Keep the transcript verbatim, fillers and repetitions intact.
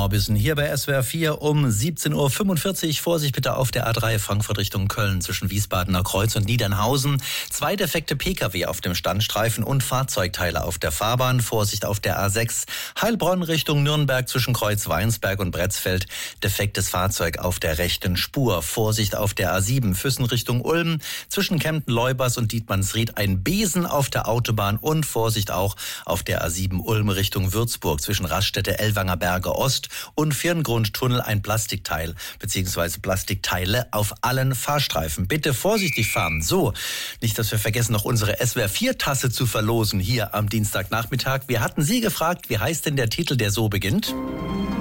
Graubünden hier bei S W R vier um siebzehn Uhr fünfundvierzig. Vorsicht bitte auf der A drei Frankfurt Richtung Köln zwischen Wiesbadener Kreuz und Niedernhausen. Zwei defekte Pkw auf dem Standstreifen und Fahrzeugteile auf der Fahrbahn. Vorsicht auf der A sechs Heilbronn Richtung Nürnberg zwischen Kreuz Weinsberg und Bretzfeld. Defektes Fahrzeug auf der rechten Spur. Vorsicht auf der A sieben Füssen Richtung Ulm zwischen Kempten-Leubers und Dietmannsried. Ein Besen auf der Autobahn und Vorsicht auch auf der A sieben Ulm Richtung Würzburg zwischen Raststätte Ellwanger Berge Ost und Firngrundtunnel ein Plastikteil bzw. Plastikteile auf allen Fahrstreifen. Bitte vorsichtig fahren. So, nicht, dass wir vergessen, noch unsere S W R vier Tasse zu verlosen hier am Dienstagnachmittag. Wir hatten Sie gefragt, wie heißt denn der Titel, der so beginnt?